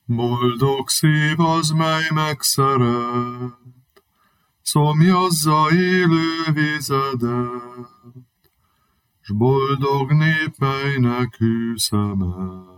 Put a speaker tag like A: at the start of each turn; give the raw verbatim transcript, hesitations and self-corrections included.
A: Boldog szív az, mely megszeret, szomjazza élő vizedet, s boldog nép, melynek hű szeme.